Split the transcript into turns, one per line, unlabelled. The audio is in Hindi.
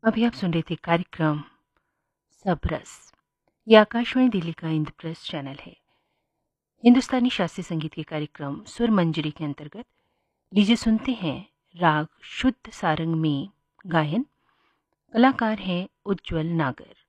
अभी आप सुन रहे थे कार्यक्रम सबरस। ये आकाशवाणी दिल्ली का इंद्रप्रस्थ चैनल है। हिंदुस्तानी शास्त्रीय संगीत के कार्यक्रम सुर मंजरी के अंतर्गत लीजिए सुनते हैं राग शुद्ध सारंग में गायन। कलाकार हैं उज्ज्वल नागर।